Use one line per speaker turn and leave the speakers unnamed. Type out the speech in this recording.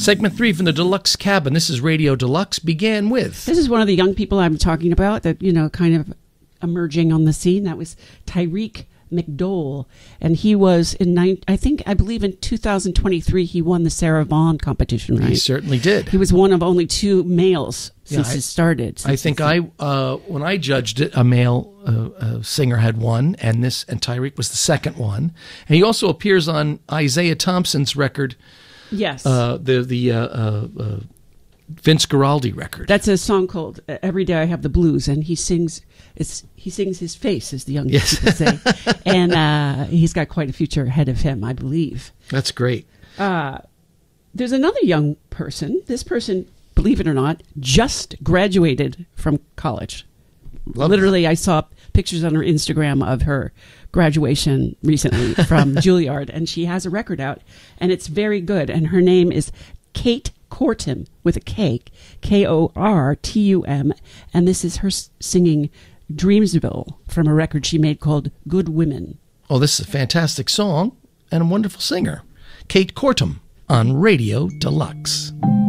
Segment 3 from the Deluxe Cabin. This is Radio Deluxe. Began with.
This is one of the young people I'm talking about that, kind of emerging on the scene. That was Tyreek McDowell. And he was I believe in 2023, he won the Sarah Vaughan competition, right?
He certainly did.
He was one of only 2 males since it started.
I think when I judged it, a male singer had won, and Tyreek was the second one. And he also appears on Isaiah Thompson's record. Yes. The Vince Guaraldi record.
That's a song called Every Day I Have the Blues, and he sings his face, as the young people say. And he's got quite a future ahead of him, I believe.
That's great.
There's another young person. This person, believe it or not, just graduated from college. Literally, I saw pictures on her Instagram of her graduation recently from Juilliard, and she has a record out, and it's very good. And her name is Kate Kortum, with a K, Kortum, and this is her singing Dreamsville from a record she made called Good Women.
Oh, this is a fantastic song and a wonderful singer. Kate Kortum on Radio Deluxe.